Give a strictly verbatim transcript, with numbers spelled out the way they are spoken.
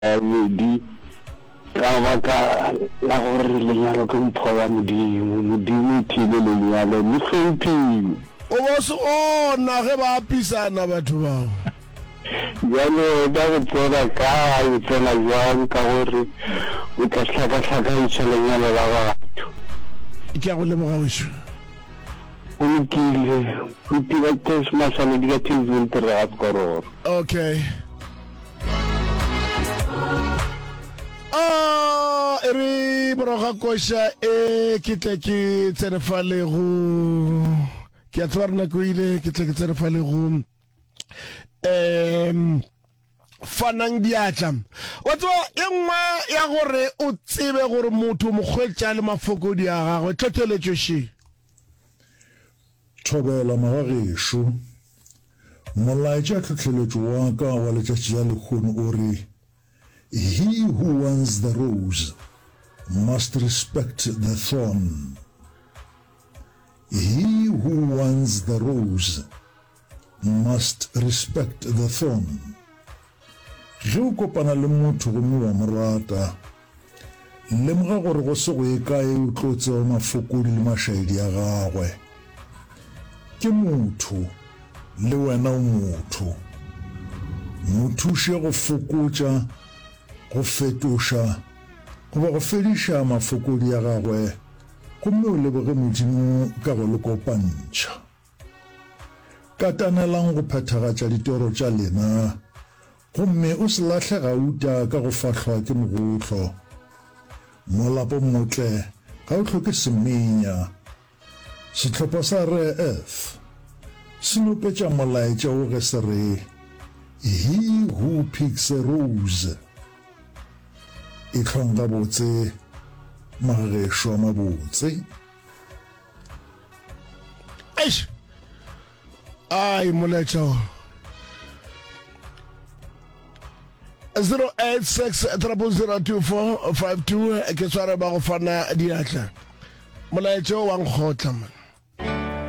medi ka baka la gore lenyalo ke mpho wa modimo modimo thile lenyalo le hlomphiwe o bo se ona ge ba apisana batho bao jalo ba go tsora ka o tsena jwang ka gore o tla hlaka-hlaka lenyalo la batho ke a go lemoga wešo o lokile o tira tse masane di ka television tere ga sekororo. Okay. Ah, ere broga koša e ke tle ke tsene fa le go ke a tseba rena ko ile ke tle ke tsene fa le go um fanang diatla wa tseba e nngwe ya gore o tsebe gore motho mokgwetša le mafokodi a gagwe tlhotlheletšo she Thobela magagešo molaetša tlhotlheletšo wa ka wa letšatši ya lekgono o re he who wants the rose must respect the thorn. He who wants the rose must respect the thorn. Ge o kopana le motho gomme wa morata lemoga gore go se go e kae o tlotse mafokodi le mašaedi a gagwe ke motho le wena o motho mo thuše go fokotša go fetoša go ba go fediša mafokodi a gagwe gomme o leboge modimo ka go le kopantšha katanelang go phethagatša ditoro tša lena gomme o se lahle gauta ka go fahlwa ke mogotlo molapo motle ga o tlhoke semenya setlhopha sa Rare Earth se nopetša molaetša o ge se re he who picks a rose e tlhong gabotse magagešo a mabotse eish ai molaetša o zero eight six zero zero two four five two ke sware ba go fana diatla molaetša o wa nkgotla man